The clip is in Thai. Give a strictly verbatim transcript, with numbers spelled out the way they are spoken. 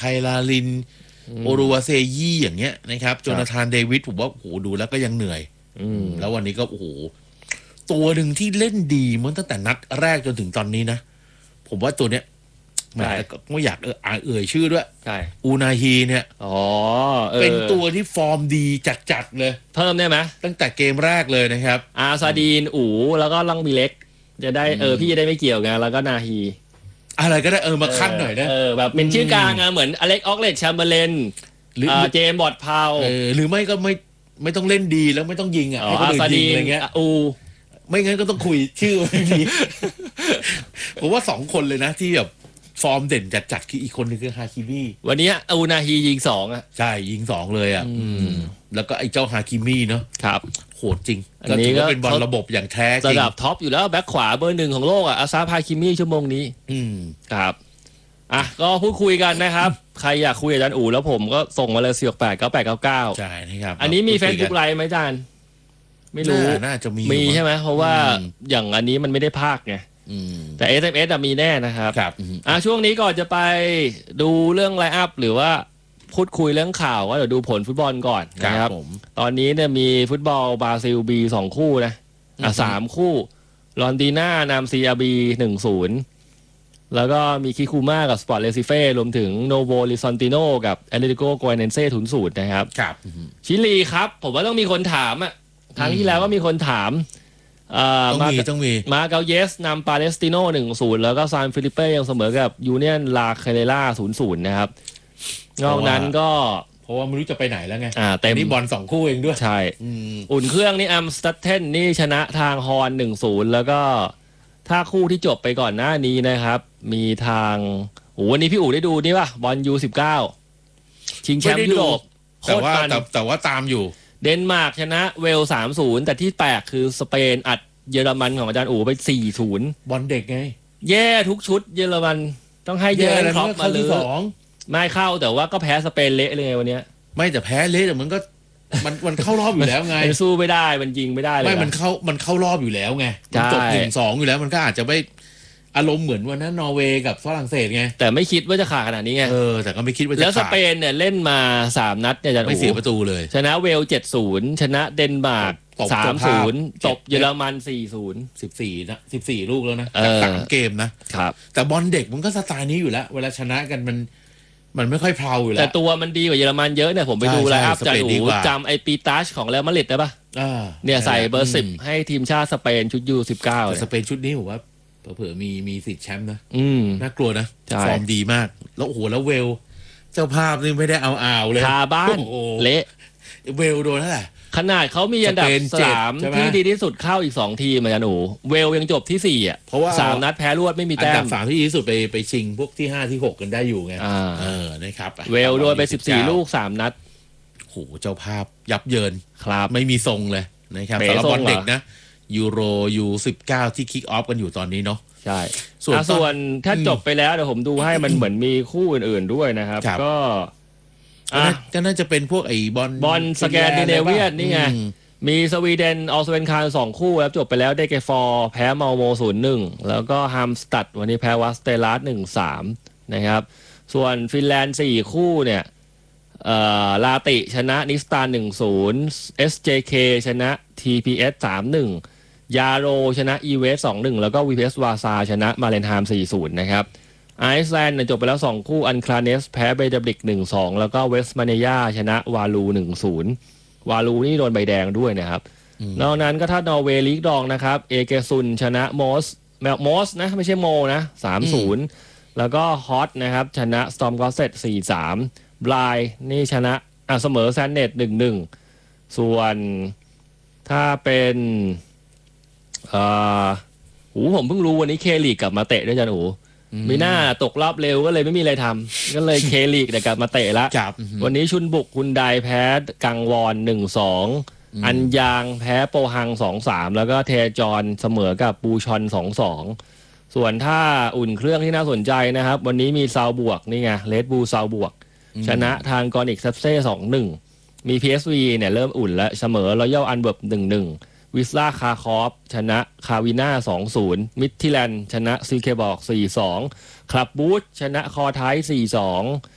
ลาลินโอรูวาเซยี่อย่างเงี้ยนะครับโจนาธานเดวิดผมว่าโอ้โหดูแล้วก็ยังเหนื่อยแล้ววันนี้ก็โอ้โหตัวหนึ่งที่เล่นดีมันตั้งแต่นัดแรกจนถึงตอนนี้นะผมว่าตัวเนี้ยแหมก็ไม่อยากเออเอ่ยชื่อด้วยอูนาฮีเนี่ยอ๋อเป็นตัวที่ฟอร์มดีจัดๆเลยเพิ่มได้ไหมตั้งแต่เกมแรกเลยนะครับอาซาดีนอูแล้วก็ลังบีเล็กจะได้เออพี่จะได้ไม่เกี่ยวไงแล้วก็นาฮีอะไรก็ได้เออมาขั้นหน่อยนะเออแบบเป็นชื่อกลางอะเหมือนอเล็กออกเลตแชมเบอร์เลนหรือเจมส์บอดพาวหรือไม่ก็ไม่ไม่ต้องเล่นดีแล้วไม่ต้องยิงอ่ะให้คนอื่นยิงอะไรเงี้ยอูไม่งั้นก็ต้องคุยชื่อไม่ดีผมว่าสองคนเลยนะที่แบบฟอร์มเด่นจัดๆคืออีกคนนึงคือฮาคิมิวันนี้อูนาฮียิงสองอ่ะใช่ยิงสองเลยอ่ะแล้วก็ไอ้เจ้าฮาคิมิเนาะครับโหดจริงก็ถือว่าเป็นบอลระบบอย่างแท้จริงระดับท็อปอยู่แล้วแบ็คขวาเบอร์หนึ่งของโลกอ่ะอาซาฮาคิมิชั่วโมงนี้อืมครับอ่ะก็พูดคุยกันนะครับใครอยากคุยกับอาจารย์อู๋แล้วผมก็ส่งมาเลยสี่ หก แปด เก้า แปด เก้า เก้าใช่นะครับอันนี้มี Facebook ไลฟ์ไหมอาจารย์ไม่รู้น่าจะมีมีใช่ไหมเพราะว่าอย่างอันนี้มันไม่ได้พากไงแต่ เอส เอ็ม เอส มีแน่นะครับครับอ่ะช่วงนี้ก่อนจะไปดูเรื่องไลน์อัพหรือว่าพูดคุยเรื่องข่าวก็เดี๋ยวดูผลฟุตบอลก่อนนะครับตอนนี้เนี่ยมีฟุตบอลบราซิล บี สองคู่นะอ่ะสามคู่ลอนดีน่านำ ซี อาร์ บี หนึ่งศูนย์แล้วก็มีคิคูม่ากับสปอร์ตเรซิเฟ่รวมถึงโนโวลิซอนติโนกับแอตเลติโกโกเนเซ่ศูนย์ศูนย์นะครับครับชิลีครับผมว่าต้องมีคนถามอ่ะครั้งที่แล้วก็มีคนถามต้องมีต้องมีมาเกาเยสนำปาเลสติโน่หนึ่งศูนย์แล้วก็ซานฟิลิปเป้ยังเสมอกับยูเนียนลาเคเรล่าศูนย์ศูนย์นะครับนอกนั้นก็เพราะว่าไม่รู้จะไปไหนแล้วไงอ่าเต็มนี่บอลสองคู่เองด้วยใช่อุ่นเครื่องนี่อัมสตัดเทนนี่ชนะทางฮอนหนึ่งศูนย์แล้วก็ถ้าคู่ที่จบไปก่อนหน้านี้นะครับมีทางโอ้วันนี้พี่อู๋ได้ดูนี่ป่ะบอล ยู สิบเก้า ชิงแชมป์ยุโรปแต่ว่าแต่แต่ว่าตามอยู่เดนมาร์กชนะเวล สามศูนย์ แต่ที่แปลกคือสเปนอัดเยอรมันของอาจารย์อู๋ไป สี่ศูนย์บอลเด็กไงแย่ทุกชุดเยอรมันต้องให้เยอรมันครอปมาเลยไม่เข้าแต่ว่าก็แพ้สเปนเละเลยวันนี้ไม่แต่แพ้เละแต่มันก็มันมันเข้ารอบอยู่แล้วไงมันสู้ไม่ได้มันยิงไม่ได้เลยไม่มันเข้ามันเข้ารอบอยู่แล้วไงมันจบ หนึ่งสอง อยู่แล้วมันก็อาจจะไม่อารมณ์เหมือนวันนั้นนอร์เวย์กับฝรั่งเศสไงแต่ไม่คิดว่าจะขาดขนาดนี้ไงเออแต่ก็ไม่คิดว่าจะขาดแล้วสเปนเนี่ยเล่นมาสามนัดเนี่ยจะไม่เสียประตูเลยชนะเวล เจ็ดศูนย์ ชนะเดนมาร์ก สามศูนย์ ตบเยอรมัน สี่ศูนย์สิบสี่นะสิบสี่ลูกแล้วนะจากสามเกมนะครับแต่บอลเด็กมันก็สไตล์นี้อยู่แล้วเวลาชนะกันมันมันไม่ค่อยเพลาอยู่แล้วแต่ตัวมันดีกว่าเยอรมันเยอะเนี่ยผมไปดูแล้วครับจะดูจำไอปีตัชของเรอัลมาดริดได้ป่ะเนี่ยใส่เบอร์สิบให้ทีมชาติสเปนชุดยูสิบเก้าแต่สเปนชุดนี้ผมว่าเผื่อมีมีสิทธิ์แชมป์นะน่ากลัวนะฟอร์มดีมากแล้วโอ้โหแล้วเวลเจ้าภาพนี่ไม่ได้เอาอ่าวเลยคาบ้านเละเวลโดนเท่าไหร่ขนาดเขามีอันดับสามที่ดีที่สุดเข้าอีกสองทีมเหมือนกันหนูเวลยังจบที่สี่อ่ะเพราะว่าสามนัดแพ้รวดไม่มีแต้มอันดับสามที่ดีที่สุดไปไปชิงพวกที่ห้าที่หกกันได้อยู่ไงเออนะครับเวลโดนไปสิบสี่ลูกสามนัดโหเจ้าภาพยับเยินครับไม่มีทรงเลยนะครับสำหรับบอลเด็กนะยูโรยูสิบเก้าที่คิกออฟกันอยู่ตอนนี้เนาะใช่ส่วนส่วนถ้าจบไปแล้วเดี๋ยวผมดูให้มันเหมือนมีคู่อื่นๆด้วยนะครับก็ก็น่าจะเป็นพวกไอ้บอลบอลสแกนดิเนเวียนนี่ไงมีสวีเดนออสเวนคารสองคู่แล้วจบไปแล้วเดเกฟอร์แพ้มาโมศูนย์หนึ่งแล้วก็ฮัมสตัดวันนี้แพ้วัสเตลัสหนึ่งสามนะครับส่วนฟินแลนด์สี่คู่เนี่ยลาติชนะนิสตาหนึ่งศูนย์ เอส เจ เค ชนะ ที พี เอส สามหนึ่งยาโรชนะอีเวสสองหนึ่งแล้วก็ วี พี เอส วาซาชนะมาเลนไฮม์สี่ศูนย์นะครับไอซ์แลนด์จบไปแล้วสองคู่อันคลาเนสแพ้เบเดบลิก หนึ่งสอง แล้วก็เวสต์มาเนียชนะวาลู หนึ่งศูนย์ วาลูนี่โดนใบแดงด้วยนะครับนอกนั้นก็ถ้านอร์เวย์ลีกดองนะครับเอเกซุนชนะมอสแมวมอสนะไม่ใช่โมนะ สามศูนย์ แล้วก็ฮอตนะครับชนะสตอมกอสเซต สี่สาม บลายนี่ชนะอ่ะเสมอแซนเนต หนึ่งหนึ่ง ส่วนถ้าเป็นอ่าโอ้ผมเพิ่งรู้วันนี้เคลีกกลับมาเตะด้วยจันโอ้มีหน้าตกรอบเร็วก็เลยไม่มีอะไรทำก็เลยเคลีกแต่กลับมาเตะละวันนี้ชุนบุกคุณไดแพ้กังวอน หนึ่งสอง อันยางแพ้โปฮัง สองสาม แล้วก็เทจอนเสมอกับปูชอน สองสอง ส่วนถ้าอุ่นเครื่องที่น่าสนใจนะครับวันนี้มีซาวบวกนี่ไงเลดบูซาวบวกชนะทางกอนิกซับเซ่ สองหนึ่ง มี พี เอส วี เนี่ยเริ่มอุ่นแล้วเสมอรอยัลอันเบิร์บ หนึ่งหนึ่งวิสลาคาคอฟชนะคาวิน่า สองศูนย์ มิดทิแลนด์ชนะซีเคบอก สี่สอง คลับบูธชนะคอไทย สี่สอง